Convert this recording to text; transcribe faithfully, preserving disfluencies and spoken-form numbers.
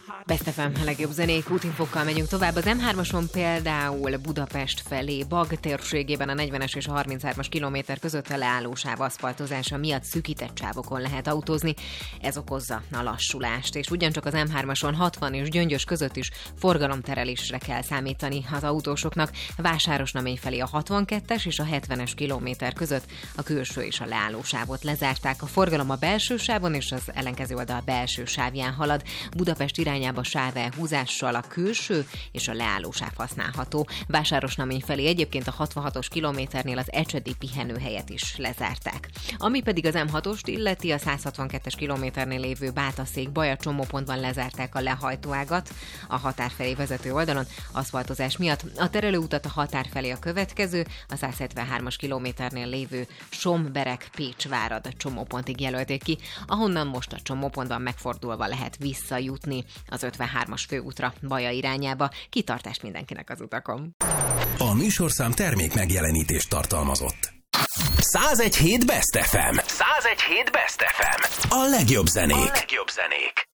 Best ef em, a legjobb zenék, útinfokkal megyünk tovább. Az em hármason például Budapest felé, Bag térségében a negyvenes és a harminchármas kilométer között a leállósáv aszfaltozása miatt szűkített sávokon lehet autózni. Ez okozza a lassulást, és ugyancsak az em hármason hatvan és Gyöngyös között is forgalomterelésre kell számítani az autósoknak. Vásárosnamény felé a hatvankettes és a hetvenes kilométer között a külső és a leállósávot lezárták. A forgalom a belső sávon és az ellenkező oldal belső sávján halad. Budapest irányába sávelhúzással a külső és a leállósáv használható. Vásárosnamény felé egyébként a hatvanhatos kilométernél az ecsedi pihenőhelyet is lezárták. Ami pedig az em hatost illeti, a száz hatvankettes kilométernél lévő Bátaszék-Baja csomópontban lezárták a lehajtóágat a határ felé vezető oldalon aszfaltozás miatt. A terelőutat a határ felé a következő, a száz hetvenhármas kilométernél lévő Sombereg-Pécsvárad csomópontig jelölték ki, ahonnan most a csomópontban megfordulva lehet visszajutni az ötvenhármas főútra Baja irányába. Kitartást mindenkinek az utakon. A műsorszám termék megjelenítést tartalmazott. száz egy hét Best ef em. száz egy hét Best ef em. A legjobb zenék. A legjobb zenék.